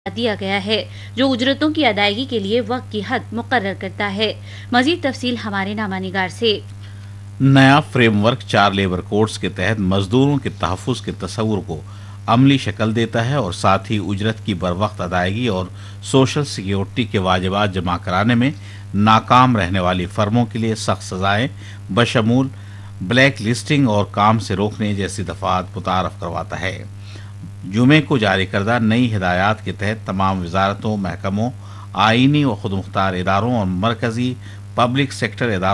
दिया गया है जो उजरतों की अदायगी के लिए वक्त की हद मुकर्रर करता है। मजीद तफसील हमारे नामानिगार से। नया फ्रेमवर्क 4 लेबर कोड्स के तहत मजदूरों के तहफ्फुज के तस्वुर को अमली शक्ल देता है और साथ ही उजरत की बरवक्त अदायगी और सोशल सिक्योरिटी के वाजिबात जमा कराने में नाकाम रहने वाली फर्मों के लिए सख्त सजाएं बशमूल ब्लैक लिस्टिंग और काम से रोकने जैसी दफात मुतारफ करवाता है। जुमे को जारी करदा नई हिदायत के तहत तमाम वजारतों, महकमों, आईनी व खुद मुख्तार इदारों और मरकजी पब्लिक सेक्टर इदारों